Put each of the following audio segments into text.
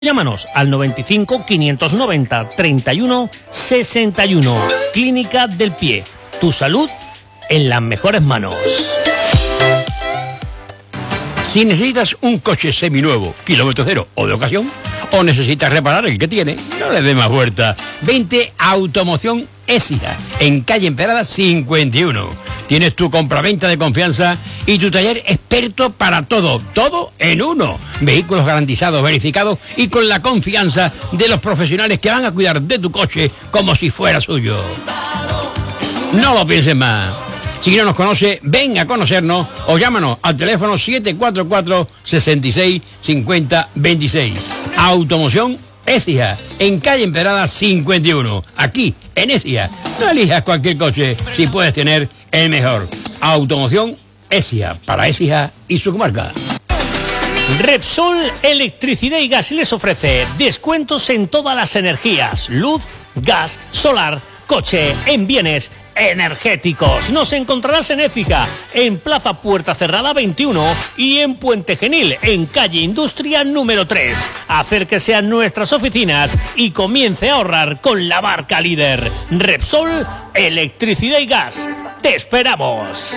Llámanos al 95 590 31 61. Clínica del Pie. Tu salud en las mejores manos. Si necesitas un coche seminuevo, kilómetro cero o de ocasión, o necesitas reparar el que tiene, no le dé más vuelta. Vente a Automoción Écija, en calle Emperada 51. Tienes tu compraventa de confianza y tu taller experto para todo, todo en uno. Vehículos garantizados, verificados y con la confianza de los profesionales que van a cuidar de tu coche como si fuera suyo. No lo pienses más. Si no nos conoce, ven a conocernos o llámanos al teléfono 744 66 50 26. Automoción Écija, en calle Emperada 51. Aquí, en Écija. No elijas cualquier coche si puedes tener el mejor. Automoción Écija, para Écija y su comarca. Repsol Electricidad y Gas les ofrece descuentos en todas las energías: luz, gas, solar, coche, en bienes energéticos. Nos encontrarás en Écija, en Plaza Puerta Cerrada 21 y en Puente Genil, en calle Industria número 3. Acérquese a nuestras oficinas y comience a ahorrar con la marca líder Repsol Electricidad y Gas. ¡Te esperamos!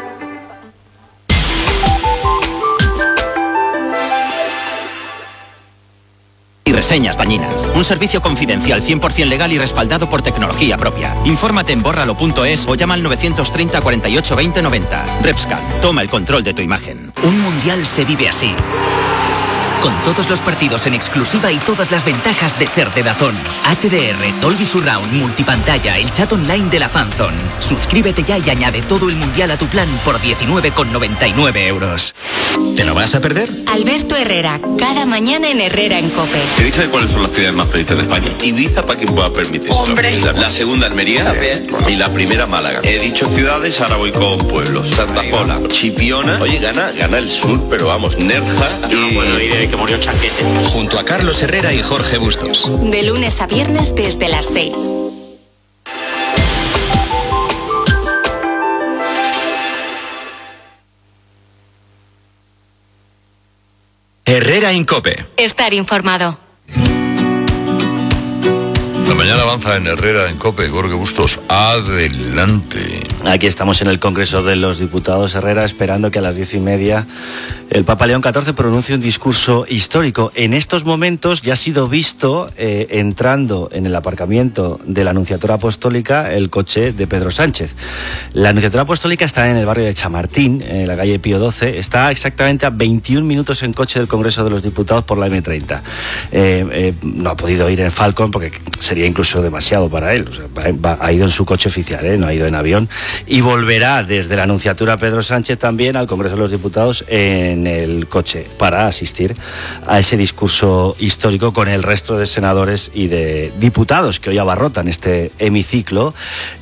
Y reseñas dañinas. Un servicio confidencial 100% legal y respaldado por tecnología propia. Infórmate en bórralo.es o llama al 930 48 20 90. Repscan, toma el control de tu imagen. Un mundial se vive así. Con todos los partidos en exclusiva y todas las ventajas de ser de DAZN. HDR, Dolby Surround, multipantalla, el chat online de la Fanzone. Suscríbete ya y añade todo el mundial a tu plan por 19,99 euros. ¿Te lo vas a perder? Alberto Herrera, cada mañana en Herrera en COPE. ¿Queréis saber cuáles son las ciudades más felices de España? Ibiza, para quien pueda permitir. ¡Hombre! La segunda, Almería. Y la primera, Málaga. He dicho ciudades, ahora voy con pueblos. Santa Pola, Chipiona. Oye, gana el sur, pero vamos, Nerja. Yo no puedo ir de que murió Chanquete. Junto a Carlos Herrera y Jorge Bustos. De lunes a viernes desde las 6. Herrera en COPE. Estar informado. La mañana avanza en Herrera en COPE. Jorge Bustos, adelante. Aquí estamos en el Congreso de los Diputados, Herrera, esperando que a las 10:30 el Papa León XIV pronuncie un discurso histórico. En estos momentos ya ha sido visto entrando en el aparcamiento de la Anunciatura Apostólica el coche de Pedro Sánchez. La Anunciatura Apostólica está en el barrio de Chamartín, en la calle Pío XII. Está exactamente a 21 minutos en coche del Congreso de los Diputados por la M30. No ha podido ir en Falcon porque sería incluso demasiado para él. O sea, ha ido en su coche oficial, no ha ido en avión. Y volverá desde la Anunciatura Pedro Sánchez también al Congreso de los Diputados en el coche para asistir a ese discurso histórico con el resto de senadores y de diputados que hoy abarrotan este hemiciclo.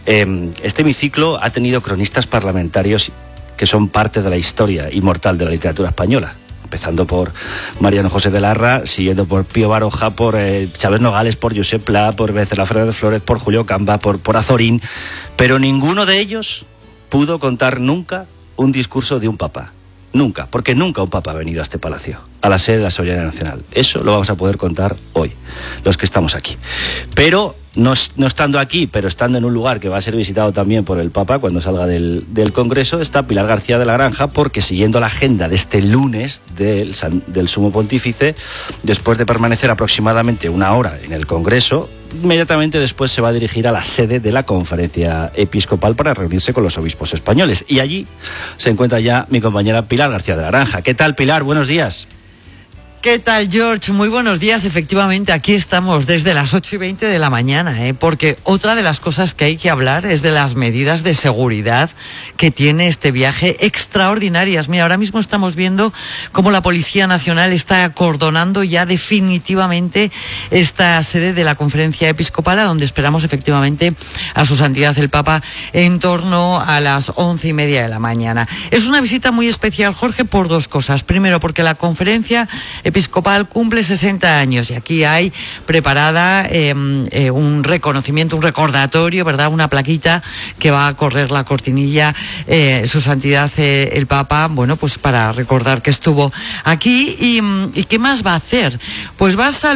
Este hemiciclo ha tenido cronistas parlamentarios que son parte de la historia inmortal de la literatura española. Empezando por Mariano José de Larra, siguiendo por Pío Baroja, por Chávez Nogales, por Josep Pla, por Becerra Fernández Flórez, por Julio Camba, por Azorín, pero ninguno de ellos pudo contar nunca un discurso de un papa. Nunca, porque nunca un papa ha venido a este palacio, a la sede de la Soberanía Nacional. Eso lo vamos a poder contar hoy, los que estamos aquí. Pero no estando aquí, pero estando en un lugar que va a ser visitado también por el Papa cuando salga del Congreso, está Pilar García de la Granja, porque siguiendo la agenda de este lunes del Sumo Pontífice, después de permanecer aproximadamente una hora en el Congreso, inmediatamente después se va a dirigir a la sede de la Conferencia Episcopal para reunirse con los obispos españoles. Y allí se encuentra ya mi compañera Pilar García de la Granja. ¿Qué tal, Pilar? Buenos días. ¿Qué tal, George? Muy buenos días. Efectivamente, aquí estamos desde las 8:20 de la mañana, porque otra de las cosas que hay que hablar es de las medidas de seguridad que tiene este viaje extraordinarias. Mira, ahora mismo estamos viendo cómo la Policía Nacional está acordonando ya definitivamente esta sede de la Conferencia Episcopal, a donde esperamos efectivamente a su santidad el Papa en torno a las 11:30 de la mañana. Es una visita muy especial, Jorge, por dos cosas. Primero, porque la Conferencia Episcopal episcopal cumple 60 años y aquí hay preparada un reconocimiento, un recordatorio, ¿verdad? Una plaquita que va a correr la cortinilla su santidad el Papa, bueno, pues para recordar que estuvo aquí. ¿Y qué más va a hacer? Pues va a